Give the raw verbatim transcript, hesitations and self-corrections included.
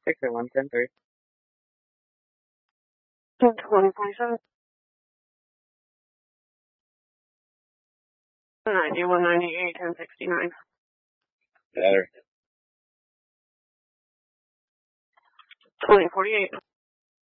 six oh one, ten three. twenty twenty-seven. ninety-one ninety-eight, ten sixty-nine. Better. twenty forty-eight.